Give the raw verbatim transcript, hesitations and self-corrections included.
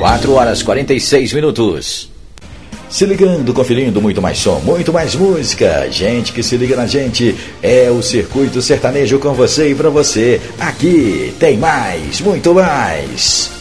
quatro horas e quarenta e seis minutos. Se ligando, conferindo muito mais som, muito mais música. Gente que se liga na gente, é o Circuito Sertanejo com você e pra você. Aqui tem mais, muito mais.